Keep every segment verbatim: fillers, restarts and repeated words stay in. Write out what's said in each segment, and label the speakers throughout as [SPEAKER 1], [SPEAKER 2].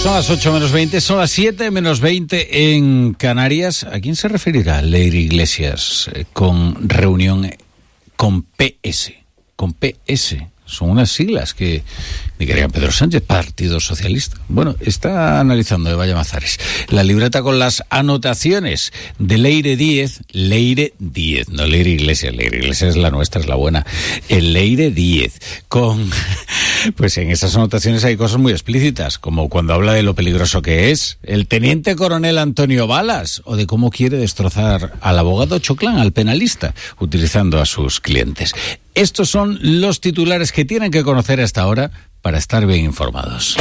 [SPEAKER 1] Son las ocho menos veinte, son las siete menos veinte en Canarias. ¿A quién se referirá Leire Iglesias eh, con reunión con P S? Con P S. Son unas siglas que ni quería Pedro Sánchez, Partido Socialista. Bueno, está analizando Eva Llamazares la libreta con las anotaciones de Leire Díez. Leire Díez, no Leire Iglesias. Leire Iglesias es la nuestra, es la buena. El Leire Díez. Con, pues en esas anotaciones hay cosas muy explícitas, como cuando habla de lo peligroso que es el teniente coronel Antonio Balas, o de cómo quiere destrozar al abogado Choclán, al penalista, utilizando a sus clientes. Estos son los titulares que tienen que conocer hasta ahora para estar bien informados.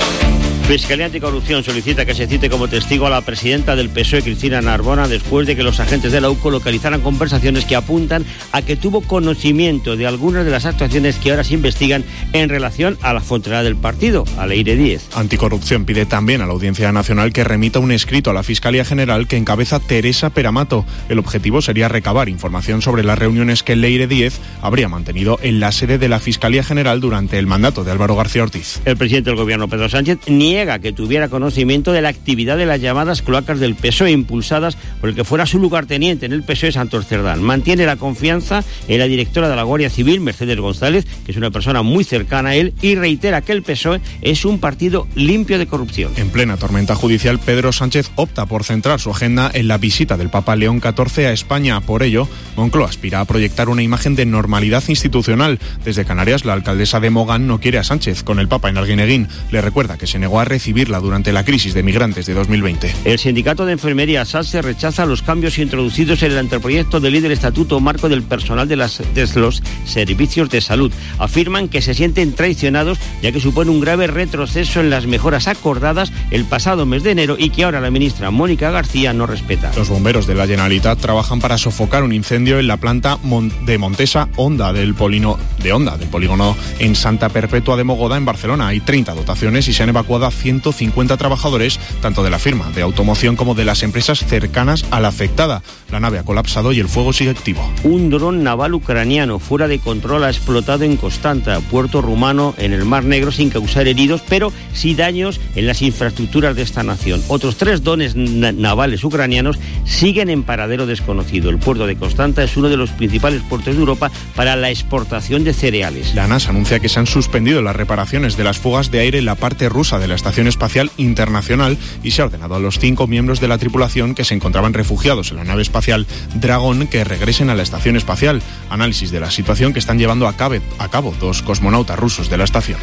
[SPEAKER 2] Fiscalía Anticorrupción solicita que se cite como testigo a la presidenta del P S O E, Cristina Narbona, después de que los agentes de la U C O localizaran conversaciones que apuntan a que tuvo conocimiento de algunas de las actuaciones que ahora se investigan en relación a la frontera del partido, a Leire Díez.
[SPEAKER 3] Anticorrupción pide también a la Audiencia Nacional que remita un escrito a la Fiscalía General que encabeza Teresa Peramato. El objetivo sería recabar información sobre las reuniones que Leire Díez habría mantenido en la sede de la Fiscalía General durante el mandato de Álvaro García Ortiz.
[SPEAKER 2] El presidente del Gobierno, Pedro Sánchez, niega que tuviera conocimiento de la actividad de las llamadas cloacas del P S O E impulsadas por el que fuera su lugarteniente en el P S O E, Santos Cerdán. Mantiene la confianza en la directora de la Guardia Civil, Mercedes González, que es una persona muy cercana a él, y reitera que el P S O E es un partido limpio de corrupción.
[SPEAKER 3] En plena tormenta judicial, Pedro Sánchez opta por centrar su agenda en la visita del Papa León catorce a España. Por ello, Moncloa aspira a proyectar una imagen de normalidad institucional. Desde Canarias, la alcaldesa de Mogán no quiere a Sánchez con el Papa en Arguineguín. Le recuerda que se negó a recibirla durante la crisis de migrantes de dos mil veinte.
[SPEAKER 2] El sindicato de enfermería SASE rechaza los cambios introducidos en el anteproyecto de ley del Estatuto Marco del Personal de, las, de los Servicios de Salud. Afirman que se sienten traicionados, ya que supone un grave retroceso en las mejoras acordadas el pasado mes de enero y que ahora la ministra Mónica García no respeta.
[SPEAKER 3] Los bomberos de la Generalitat trabajan para sofocar un incendio en la planta de Montesa Honda del Polino de Honda, del polígono en Santa Perpetua de Mogoda, en Barcelona. Hay treinta dotaciones y se han evacuado a ciento cincuenta trabajadores, tanto de la firma de automoción como de las empresas cercanas a la afectada. La nave ha colapsado y el fuego sigue activo.
[SPEAKER 2] Un dron naval ucraniano fuera de control ha explotado en Constanta, puerto rumano en el Mar Negro, sin causar heridos, pero sí daños en las infraestructuras de esta nación. Otros tres drones na- navales ucranianos siguen en paradero desconocido. El puerto de Constanta es uno de los principales puertos de Europa para la exportación de cereales.
[SPEAKER 3] La NASA anuncia que se han suspendido las reparaciones de las fugas de aire en la parte rusa de la Estación Espacial Internacional y se ha ordenado a los cinco miembros de la tripulación que se encontraban refugiados en la nave espacial Dragon que regresen a la estación espacial. Análisis de la situación que están llevando a cabo, a cabo dos cosmonautas rusos de la estación.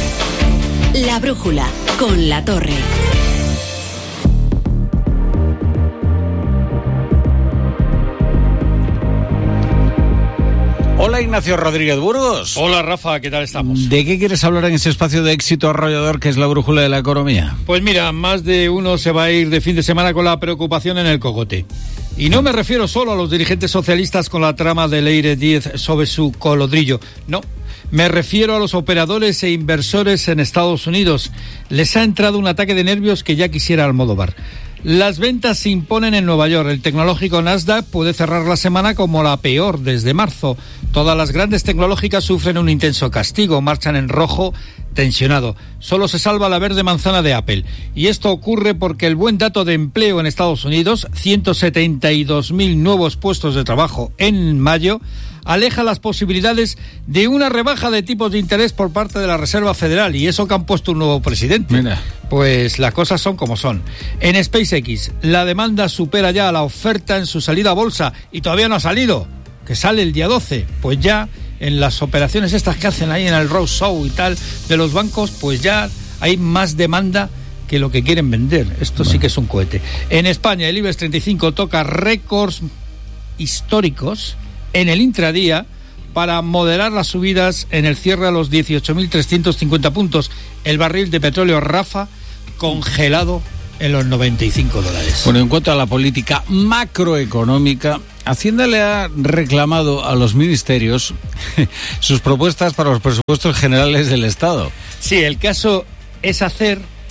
[SPEAKER 4] La brújula con La Torre.
[SPEAKER 1] Hola, Ignacio Rodríguez Burgos.
[SPEAKER 5] Hola, Rafa, ¿qué tal estamos?
[SPEAKER 1] ¿De qué quieres hablar en ese espacio de éxito arrollador que es la brújula de la economía?
[SPEAKER 5] Pues mira, más de uno se va a ir de fin de semana con la preocupación en el cogote. Y no me refiero solo a los dirigentes socialistas con la trama de Leire Díez sobre su colodrillo, no. Me refiero a los operadores e inversores en Estados Unidos. Les ha entrado un ataque de nervios que ya quisiera Almodóvar. Las ventas se imponen en Nueva York. El tecnológico Nasdaq puede cerrar la semana como la peor desde marzo. Todas las grandes tecnológicas sufren un intenso castigo, marchan en rojo, tensionado. Solo se salva la verde manzana de Apple. Y esto ocurre porque el buen dato de empleo en Estados Unidos, ciento setenta y dos mil nuevos puestos de trabajo en mayo, aleja las posibilidades de una rebaja de tipos de interés por parte de la Reserva Federal, y eso que han puesto un nuevo presidente.
[SPEAKER 1] Mira.
[SPEAKER 5] Pues las cosas son como son. En SpaceX, la demanda supera ya a la oferta en su salida a bolsa, y todavía no ha salido, que sale el día doce. Pues ya en las operaciones estas que hacen ahí en el roadshow y tal de los bancos, pues ya hay más demanda que lo que quieren vender. Esto bueno. Sí que es un cohete. En España, el IBEX treinta y cinco toca récords históricos en el intradía para moderar las subidas en el cierre a los dieciocho mil trescientos cincuenta puntos. El barril de petróleo, Rafa, congelado en los noventa y cinco dólares.
[SPEAKER 1] Bueno, en cuanto a la política macroeconómica, Hacienda le ha reclamado a los ministerios sus propuestas para los presupuestos generales del Estado.
[SPEAKER 5] Sí, el caso es hacer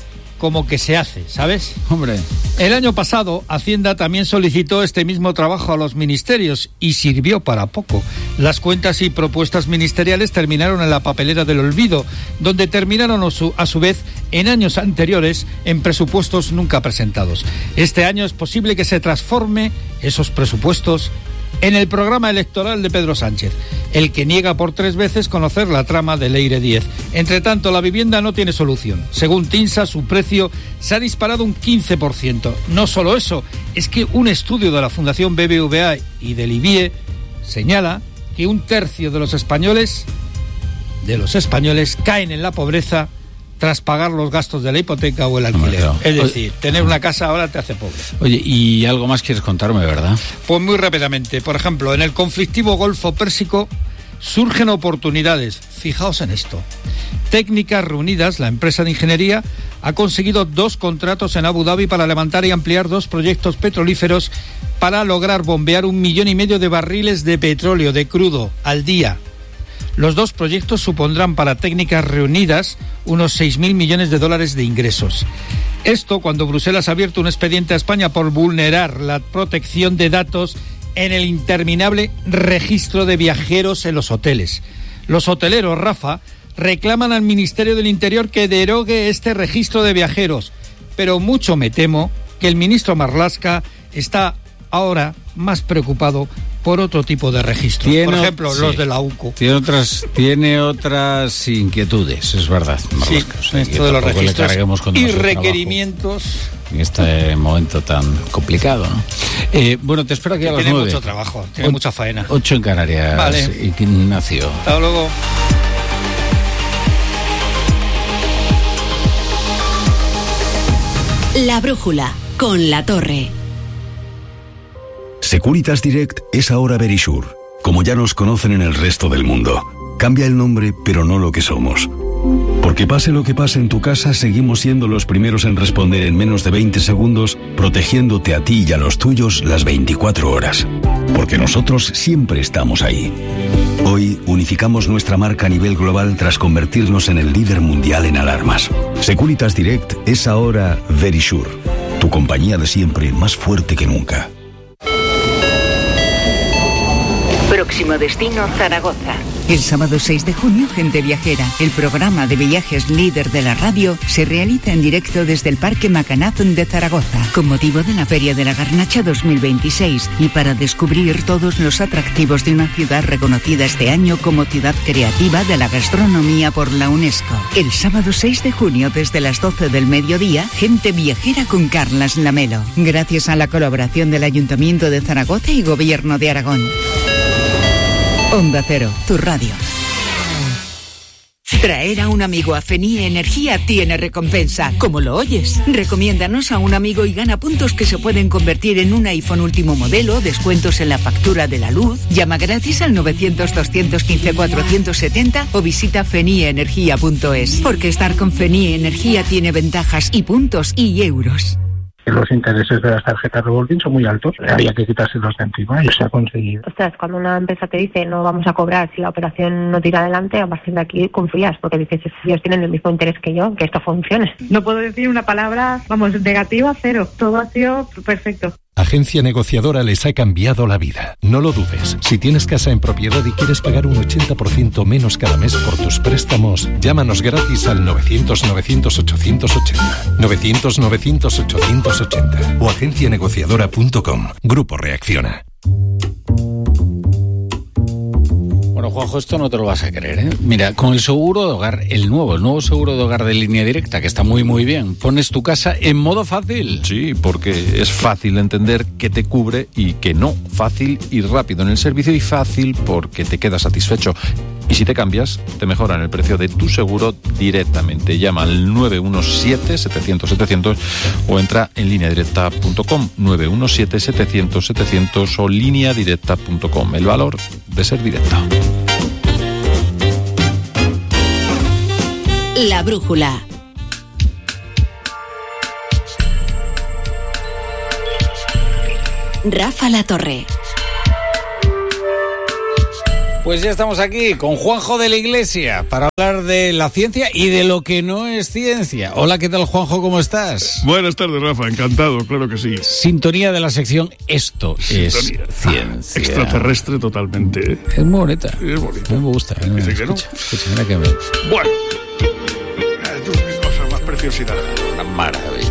[SPEAKER 5] como que se hace, ¿sabes?
[SPEAKER 1] Hombre.
[SPEAKER 5] El año pasado, Hacienda también solicitó este mismo trabajo a los ministerios y sirvió para poco. Las cuentas y propuestas ministeriales terminaron en la papelera del olvido, donde terminaron a su, a su vez en años anteriores en presupuestos nunca presentados. Este año es posible que se transforme esos presupuestos en el programa electoral de Pedro Sánchez, el que niega por tres veces conocer la trama de Leire diez. Entre tanto, la vivienda no tiene solución. Según TINSA, su precio se ha disparado un quince por ciento. No solo eso, es que un estudio de la Fundación B B V A y del I B I E señala que un tercio de los españoles, de los españoles caen en la pobreza tras pagar los gastos de la hipoteca o el alquiler. No, es decir, tener una casa ahora te hace pobre.
[SPEAKER 1] Oye, y algo más quieres contarme, ¿verdad?
[SPEAKER 5] Pues muy rápidamente. Por ejemplo, en el conflictivo Golfo Pérsico surgen oportunidades. Fijaos en esto. Técnicas Reunidas, la empresa de ingeniería, ha conseguido dos contratos en Abu Dhabi para levantar y ampliar dos proyectos petrolíferos para lograr bombear un millón y medio de barriles de petróleo, de crudo, al día. Los dos proyectos supondrán para Técnicas Reunidas unos seis mil millones de dólares de ingresos. Esto cuando Bruselas ha abierto un expediente a España por vulnerar la protección de datos en el interminable registro de viajeros en los hoteles. Los hoteleros, Rafa, reclaman al Ministerio del Interior que derogue este registro de viajeros, pero mucho me temo que el ministro Marlaska está ahora más preocupado por otro tipo de registros. Tiene, por ejemplo, sí, los de la U C O.
[SPEAKER 1] Tiene otras, tiene otras inquietudes, es verdad. Marlaska.
[SPEAKER 5] Sí, o sea, esto de los registros y requerimientos.
[SPEAKER 1] En este momento tan complicado, ¿no? Eh, bueno, te espero aquí a las
[SPEAKER 5] tiene
[SPEAKER 1] nueve.
[SPEAKER 5] Tiene mucho trabajo, tiene o, mucha faena.
[SPEAKER 1] Ocho en Canarias.
[SPEAKER 5] Vale.
[SPEAKER 1] Ignacio.
[SPEAKER 5] Hasta luego.
[SPEAKER 4] La brújula, con La Torre.
[SPEAKER 6] Securitas Direct es ahora Verisure, como ya nos conocen en el resto del mundo. Cambia el nombre, pero no lo que somos. Porque pase lo que pase en tu casa, seguimos siendo los primeros en responder en menos de veinte segundos, protegiéndote a ti y a los tuyos las veinticuatro horas. Porque nosotros siempre estamos ahí. Hoy unificamos nuestra marca a nivel global tras convertirnos en el líder mundial en alarmas. Securitas Direct es ahora Verisure, tu compañía de siempre más fuerte que nunca.
[SPEAKER 7] Próximo destino, Zaragoza.
[SPEAKER 8] El sábado seis de junio, Gente Viajera, el programa de viajes líder de la radio, se realiza en directo desde el Parque Macanazón de Zaragoza, con motivo de la Feria de la Garnacha dos mil veintiséis y para descubrir todos los atractivos de una ciudad reconocida este año como ciudad creativa de la gastronomía por la UNESCO. El sábado seis de junio, desde las doce del mediodía, Gente Viajera con Carlas Lamelo, gracias a la colaboración del Ayuntamiento de Zaragoza y Gobierno de Aragón. Onda Cero, tu radio.
[SPEAKER 9] Traer a un amigo a Fenie Energía tiene recompensa, como lo oyes. Recomiéndanos a un amigo y gana puntos que se pueden convertir en un iPhone último modelo, descuentos en la factura de la luz. Llama gratis al novecientos, doscientos quince, cuatrocientos setenta o visita fenie energía punto es. Porque estar con Fenie Energía tiene ventajas y puntos y euros.
[SPEAKER 10] Los intereses de las tarjetas revolving son muy altos, había que quitárselos de encima y se ha conseguido.
[SPEAKER 11] Ostras, cuando una empresa te dice no vamos a cobrar si la operación no tira adelante, a partir de aquí confías, porque dices, ellos tienen el mismo interés que yo, que esto funcione.
[SPEAKER 12] No puedo decir una palabra, vamos, negativa, cero. Todo ha sido perfecto.
[SPEAKER 13] Agencia Negociadora les ha cambiado la vida. No lo dudes. Si tienes casa en propiedad y quieres pagar un ochenta por ciento menos cada mes por tus préstamos, llámanos gratis al novecientos, novecientos, ochocientos ochenta. novecientos, novecientos, ochocientos ochenta. O agencia negociadora punto com. Grupo Reacciona.
[SPEAKER 1] Bueno, Juanjo, esto no te lo vas a creer, ¿eh? Mira, con el seguro de hogar, el nuevo, el nuevo seguro de hogar de Línea Directa, que está muy, muy bien, pones tu casa en modo fácil.
[SPEAKER 14] Sí, porque es fácil entender qué te cubre y qué no. Fácil y rápido en el servicio y fácil porque te quedas satisfecho. Y si te cambias, te mejoran el precio de tu seguro directamente. Llama al nueve uno siete, setecientos, setecientos o entra en línea directa punto com, nueve uno siete, setecientos, setecientos o línea directa punto com. El valor de ser directo.
[SPEAKER 4] La brújula. Rafa La Torre.
[SPEAKER 1] Pues ya estamos aquí con Juanjo de la Iglesia para hablar de la ciencia y de lo que no es ciencia. Hola, ¿qué tal, Juanjo? ¿Cómo estás?
[SPEAKER 15] Buenas tardes, Rafa. Encantado, claro que sí.
[SPEAKER 1] Sintonía de la sección Esto
[SPEAKER 15] Sintonía.
[SPEAKER 1] es ciencia.
[SPEAKER 15] Extraterrestre totalmente.
[SPEAKER 1] Es muy bonita.
[SPEAKER 15] Es bonita.
[SPEAKER 1] A mí me gusta. A mí me
[SPEAKER 15] Dice que no.
[SPEAKER 1] escucha, escucha, mira que me...
[SPEAKER 15] Bueno. Ay, tú, qué cosa más preciosidad.
[SPEAKER 1] Una maravilla.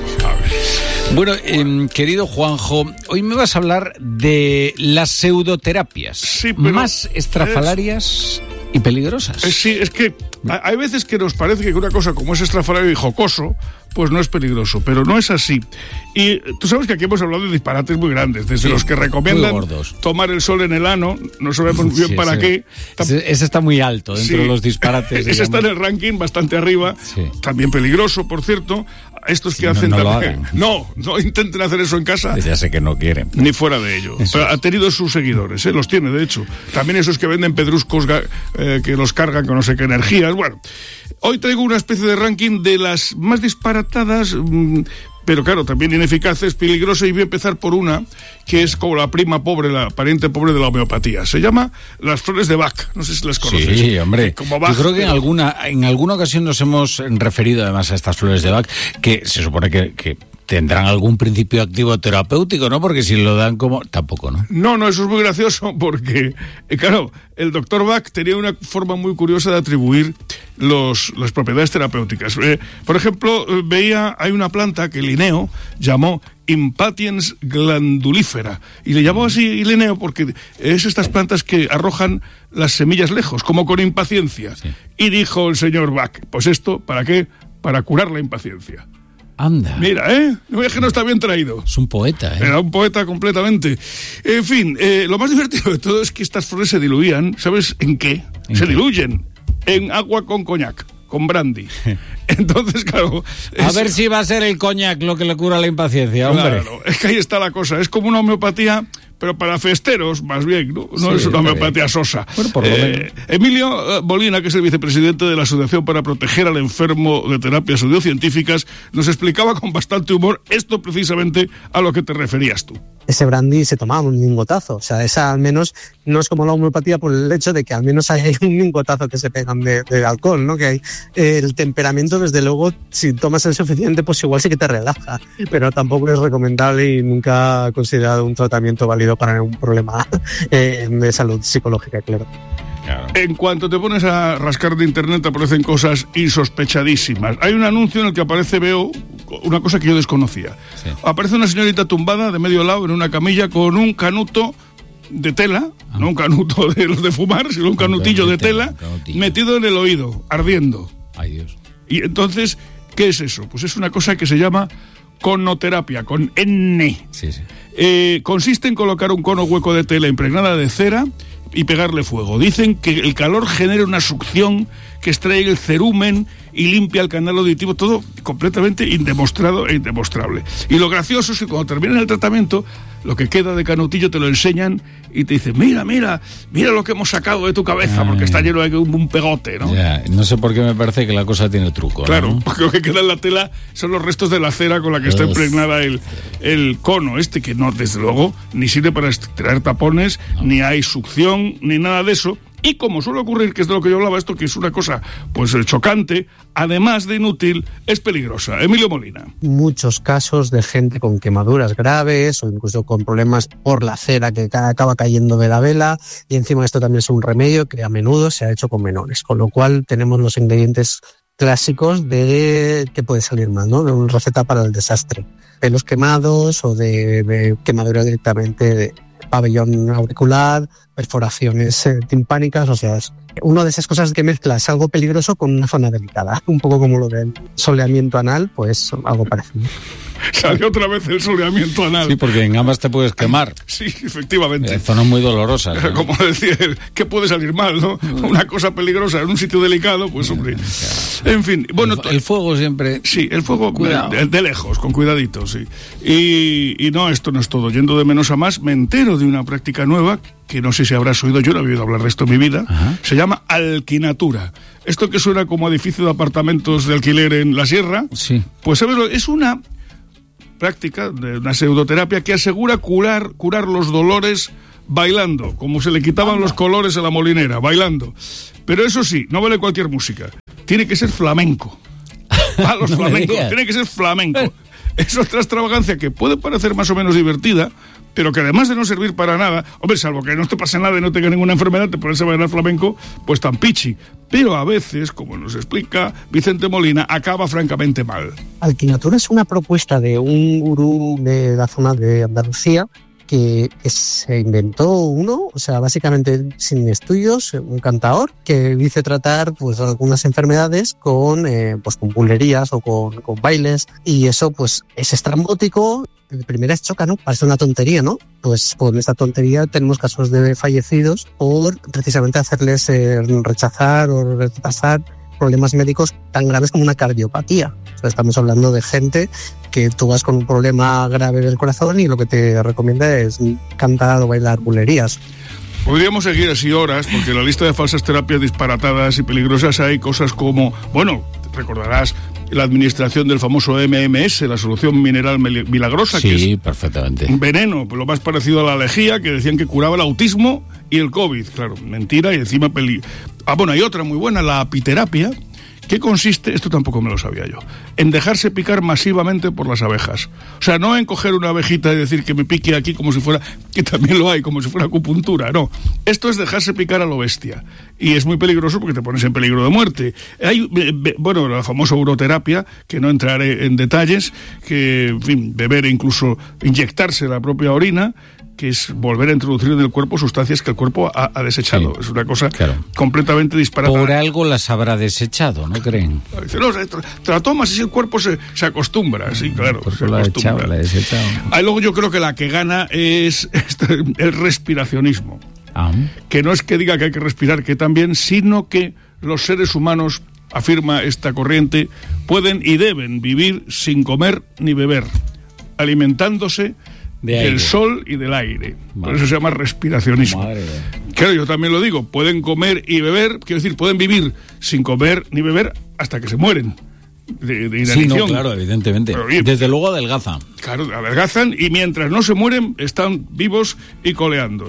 [SPEAKER 1] Bueno, eh, querido Juanjo, hoy me vas a hablar de las pseudoterapias
[SPEAKER 15] sí, pero
[SPEAKER 1] más estrafalarias es, y peligrosas.
[SPEAKER 15] Es, sí, es que hay veces que nos parece que una cosa como es estrafalario y jocoso, pues no es peligroso, pero no es así. Y tú sabes que aquí hemos hablado de disparates muy grandes, desde sí, los que recomiendan tomar el sol en el ano, no sabemos muy bien sí, para
[SPEAKER 1] ese,
[SPEAKER 15] qué.
[SPEAKER 1] Ese, ese está muy alto dentro sí, de los disparates.
[SPEAKER 15] Ese digamos. Está en el ranking bastante arriba, sí. También peligroso, por cierto. Estos
[SPEAKER 1] sí,
[SPEAKER 15] que
[SPEAKER 1] no,
[SPEAKER 15] hacen
[SPEAKER 1] no,
[SPEAKER 15] también, no, no intenten hacer eso en casa.
[SPEAKER 1] Ya sé que no quieren.
[SPEAKER 15] Ni fuera de ello. Pero ha tenido sus seguidores, ¿eh? Los tiene, de hecho. También esos que venden pedruscos eh, que los cargan con no sé qué energías. Bueno, hoy traigo una especie de ranking de las más disparatadas, mmm, pero claro, también ineficaces, peligrosas, y voy a empezar por una que es como la prima pobre, la pariente pobre de la homeopatía. Se llama las flores de Bach. No sé si las conoces.
[SPEAKER 1] Sí, hombre.
[SPEAKER 15] Como Bach,
[SPEAKER 1] yo creo que
[SPEAKER 15] pero...
[SPEAKER 1] en alguna en alguna ocasión nos hemos referido además a estas flores de Bach, que se supone que, que tendrán algún principio activo terapéutico, ¿no? Porque si lo dan como... Tampoco, ¿no?
[SPEAKER 15] No, no, eso es muy gracioso porque, eh, claro, el doctor Bach tenía una forma muy curiosa de atribuir los, las propiedades terapéuticas. Eh, por ejemplo, eh, veía, hay una planta que Linneo llamó Impatiens glandulífera, y le llamó así Linneo porque es estas plantas que arrojan las semillas lejos, como con impaciencia. Sí. Y dijo el señor Bach, pues esto, ¿para qué? Para curar la impaciencia.
[SPEAKER 1] Anda.
[SPEAKER 15] Mira, ¿eh? No es que no está bien traído.
[SPEAKER 1] Es un poeta, ¿eh?
[SPEAKER 15] Era un poeta completamente. En fin, eh, lo más divertido de todo es que estas flores se diluían, ¿sabes en qué? ¿En se qué? diluyen en agua con coñac, con brandy. Entonces, claro...
[SPEAKER 1] A es... ver si va a ser el coñac lo que le cura la impaciencia, hombre.
[SPEAKER 15] Claro, es que ahí está la cosa. Es como una homeopatía... pero para festeros, más bien, ¿no? No sí, es una homeopatía sosa.
[SPEAKER 1] Bueno, por lo menos.
[SPEAKER 15] Eh, Emilio Molina, que es el vicepresidente de la Asociación para Proteger al Enfermo de Terapias Pseudocientíficas, nos explicaba con bastante humor esto precisamente a lo que te referías tú.
[SPEAKER 16] Ese brandy se tomaba un lingotazo, o sea, esa al menos no es como la homeopatía por el hecho de que al menos hay un lingotazo que se pegan de, de alcohol, ¿no? Que hay eh, el temperamento, desde luego, si tomas el suficiente, pues igual sí que te relaja, pero tampoco es recomendable y nunca considerado un tratamiento válido para un problema eh, de salud psicológica, claro.
[SPEAKER 15] Claro. En cuanto te pones a rascar de internet aparecen cosas insospechadísimas. Hay un anuncio en el que aparece, veo, una cosa que yo desconocía. Sí. Aparece una señorita tumbada de medio lado en una camilla con un canuto de tela, ah. no un canuto de los de fumar, sino un canutillo de tela, canutillo. metido en el oído, ardiendo.
[SPEAKER 1] Ay, Dios.
[SPEAKER 15] Y entonces, ¿qué es eso? Pues es una cosa que se llama conoterapia, con N.
[SPEAKER 1] Sí, sí.
[SPEAKER 15] Eh, consiste en colocar un cono hueco de tela impregnada de cera y pegarle fuego. Dicen que el calor genera una succión que extrae el cerumen y limpia el canal auditivo, todo completamente indemostrado e indemostrable. Y lo gracioso es que cuando terminan el tratamiento, lo que queda de canutillo te lo enseñan y te dicen, mira, mira, mira lo que hemos sacado de tu cabeza, Ay. porque está lleno de un, un pegote, ¿no?
[SPEAKER 1] Ya, no sé por qué me parece que la cosa tiene truco,
[SPEAKER 15] Claro,
[SPEAKER 1] ¿no?
[SPEAKER 15] porque lo que queda en la tela son los restos de la cera con la que está impregnada el, el cono este, que no, desde luego, ni sirve para extraer tapones, no. ni hay succión, ni nada de eso. Y como suele ocurrir, que es de lo que yo hablaba, esto que es una cosa pues chocante, además de inútil, es peligrosa. Emilio Molina.
[SPEAKER 16] Muchos casos de gente con quemaduras graves o incluso con problemas por la cera que acaba cayendo de la vela, y encima esto también es un remedio que a menudo se ha hecho con menores, con lo cual tenemos los ingredientes clásicos de que puede salir mal, ¿no? De una receta para el desastre. Pelos quemados o de, de quemadura directamente de pabellón auricular, perforaciones eh, timpánicas, o sea, es una de esas cosas que mezclas algo peligroso con una zona delicada, un poco como lo del soleamiento anal, pues algo parecido.
[SPEAKER 15] Salió otra vez el soleamiento anal.
[SPEAKER 1] Sí, porque en ambas te puedes quemar.
[SPEAKER 15] Sí, efectivamente.
[SPEAKER 1] Eh, zonas muy dolorosas, ¿no?
[SPEAKER 15] Como decir, ¿qué puede salir mal, no? Una cosa peligrosa en un sitio delicado, pues hombre. En fin, bueno.
[SPEAKER 1] El, el fuego siempre.
[SPEAKER 15] Sí, el fuego de, de lejos, con cuidadito, sí. Y, y no, esto no es todo. Yendo de menos a más, me entero de una práctica nueva que no sé si habrás oído, yo no he oído hablar de esto en mi vida. Ajá. Se llama alquinatura. Esto que suena como edificio de apartamentos de alquiler en la sierra,
[SPEAKER 1] sí.
[SPEAKER 15] Pues ¿sabes? Es una práctica de una pseudoterapia que asegura curar, curar los dolores bailando, como se le quitaban los colores a la molinera, bailando. Pero eso sí, no vale cualquier música, tiene que ser flamenco. A los no flamencos, tiene que ser flamenco. Es otra extravagancia que puede parecer más o menos divertida, pero que además de no servir para nada, hombre, salvo que no te pase nada y no tenga ninguna enfermedad, te pones a bailar flamenco, pues tan pichi. Pero a veces, como nos explica Vicente Molina, acaba francamente mal.
[SPEAKER 16] Alquinatura es una propuesta de un gurú de la zona de Andalucía que se inventó uno, o sea, básicamente sin estudios, un cantador que dice tratar pues algunas enfermedades con eh, pues con bulerías o con, con bailes, y eso pues es estrambótico. De primeras choca, ¿no? Parece una tontería, ¿no? Pues con esta tontería tenemos casos de fallecidos por precisamente hacerles eh, rechazar o retrasar problemas médicos tan graves como una cardiopatía. O sea, estamos hablando de gente que tú vas con un problema grave del corazón y lo que te recomienda es cantar o bailar bulerías.
[SPEAKER 15] Podríamos seguir así horas, porque en la lista de falsas terapias disparatadas y peligrosas hay cosas como, bueno, recordarás la administración del famoso M M S, la solución mineral milagrosa,
[SPEAKER 1] sí,
[SPEAKER 15] que es
[SPEAKER 1] perfectamente.
[SPEAKER 15] Un veneno, lo más parecido a la lejía, que decían que curaba el autismo y el COVID. Claro, mentira y encima peligro. Ah, bueno, hay otra muy buena, la apiterapia, que consiste, esto tampoco me lo sabía yo, en dejarse picar masivamente por las abejas. O sea, no en coger una abejita y decir que me pique aquí como si fuera, que también lo hay, como si fuera acupuntura, no. Esto es dejarse picar a lo bestia. Y es muy peligroso porque te pones en peligro de muerte. Hay, bueno, la famosa uroterapia, que no entraré en detalles, que, en fin, beber e incluso inyectarse la propia orina, que es volver a introducir en el cuerpo sustancias que el cuerpo ha, ha desechado. Sí, es una cosa claro. completamente disparatada.
[SPEAKER 1] Por algo las habrá desechado, ¿no creen?
[SPEAKER 15] Dice, no, te la tomas y si el cuerpo se, se acostumbra. Sí, claro, se
[SPEAKER 1] la
[SPEAKER 15] acostumbra.
[SPEAKER 1] Echado, la ha desechado.
[SPEAKER 15] Ahí luego yo creo que la que gana es el respiracionismo.
[SPEAKER 1] Ah.
[SPEAKER 15] Que no es que diga que hay que respirar, que también, sino que los seres humanos, afirma esta corriente, pueden y deben vivir sin comer ni beber, alimentándose del sol y del aire. Madre. Por eso se llama respiracionismo. Madre. Claro, yo también lo digo, pueden comer y beber, quiero decir, pueden vivir sin comer ni beber hasta que se mueren de, de inanición.
[SPEAKER 1] Sí, no, claro, evidentemente. Pero, y, Desde luego adelgazan.
[SPEAKER 15] Claro, adelgazan y mientras no se mueren están vivos y coleando.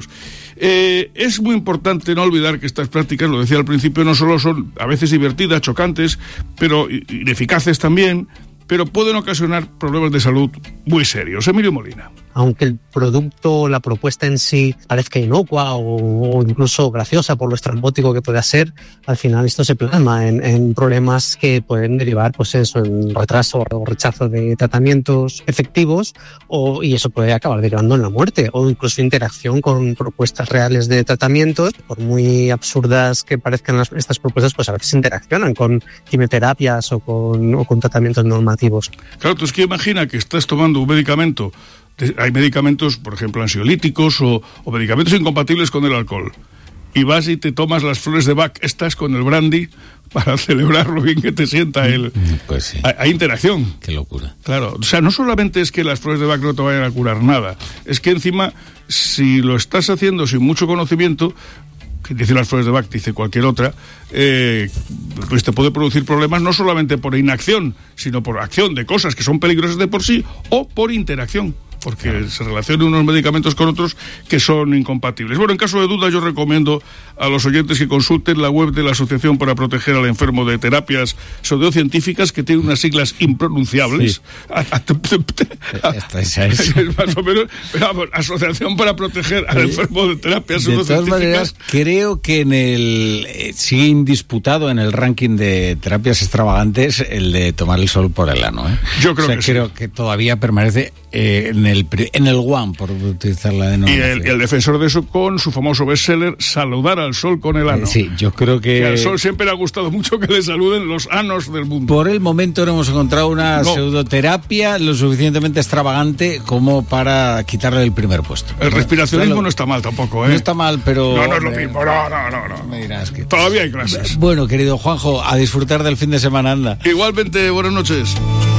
[SPEAKER 15] Eh, es muy importante no olvidar que estas prácticas, lo decía al principio, no solo son a veces divertidas, chocantes, pero ineficaces también, pero pueden ocasionar problemas de salud muy serios. Emilio Molina.
[SPEAKER 16] Aunque el producto, la propuesta en sí parezca inocua o, o incluso graciosa por lo estrambótico que pueda ser, al final esto se plasma en, en problemas que pueden derivar, pues eso, en retraso o rechazo de tratamientos efectivos, o, y eso puede acabar derivando en la muerte, o incluso interacción con propuestas reales de tratamientos. Por muy absurdas que parezcan las, estas propuestas, pues a veces interaccionan con quimioterapias o con, o con tratamientos normativos.
[SPEAKER 15] Claro, tú es que imagina que estás tomando un medicamento. Hay medicamentos, por ejemplo, ansiolíticos o, o medicamentos incompatibles con el alcohol. Y vas y te tomas las flores de Bach, estas con el brandy, para celebrar lo bien que te sienta el...
[SPEAKER 1] Pues sí.
[SPEAKER 15] Hay, hay interacción.
[SPEAKER 1] Qué locura.
[SPEAKER 15] Claro, o sea, no solamente es que las flores de Bach no te vayan a curar nada, es que encima, si lo estás haciendo sin mucho conocimiento, que dice las flores de Bach, dice cualquier otra, eh, pues te puede producir problemas no solamente por inacción, sino por acción de cosas que son peligrosas de por sí o por interacción, porque claro, se relacionan unos medicamentos con otros que son incompatibles. Bueno, en caso de duda yo recomiendo a los oyentes que consulten la web de la Asociación para Proteger al Enfermo de Terapias Pseudocientíficas, que tiene unas siglas impronunciables. Sí.
[SPEAKER 1] Esta es
[SPEAKER 15] más o menos, vamos, Asociación para Proteger al Enfermo de Terapias
[SPEAKER 1] de
[SPEAKER 15] Pseudocientíficas.
[SPEAKER 1] De todas maneras, creo que en el eh, sigue indisputado en el ranking de terapias extravagantes el de tomar el sol por el ano, ¿eh?
[SPEAKER 15] Yo creo
[SPEAKER 1] o sea,
[SPEAKER 15] que
[SPEAKER 1] creo
[SPEAKER 15] sí.
[SPEAKER 1] que todavía permanece eh, en el en el One, por utilizar la denominación.
[SPEAKER 15] Y el, el defensor de eso con su famoso bestseller Saludar al sol con el ano.
[SPEAKER 1] Eh, sí, yo creo que...
[SPEAKER 15] que al sol siempre le ha gustado mucho que le saluden los anos del mundo.
[SPEAKER 1] Por el momento no hemos encontrado una
[SPEAKER 15] no.
[SPEAKER 1] pseudoterapia lo suficientemente extravagante como para quitarle el primer puesto.
[SPEAKER 15] El respiracionismo
[SPEAKER 1] no,
[SPEAKER 15] no está mal tampoco, ¿eh?
[SPEAKER 1] No está mal, pero...
[SPEAKER 15] No, no es lo mismo, no, no, no. no.
[SPEAKER 1] Me dirás que...
[SPEAKER 15] Todavía hay clases.
[SPEAKER 1] Bueno, querido Juanjo, a disfrutar del fin de semana, anda.
[SPEAKER 15] Igualmente, buenas noches.